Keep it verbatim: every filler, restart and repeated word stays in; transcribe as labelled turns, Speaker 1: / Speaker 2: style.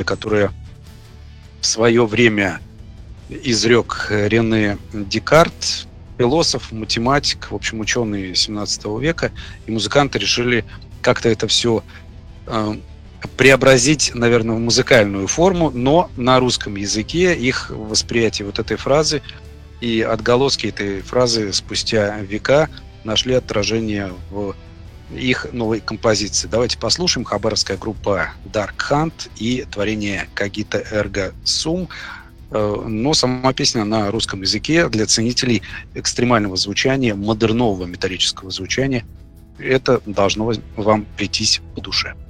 Speaker 1: которое в свое время изрек Рене Декарт, философ, математик, в общем, ученый семнадцатого века, и музыканты решили как-то это все э, преобразить, наверное, в музыкальную форму, но на русском языке их восприятие вот этой фразы и отголоски этой фразы спустя века нашли отражение в их новой композиции. Давайте послушаем. Хабаровская группа Dark Hunt и творение Cogito Ergo Sum. Но сама песня на русском языке для ценителей экстремального звучания, модернового металлического звучания, это должно вам прийтись по душе.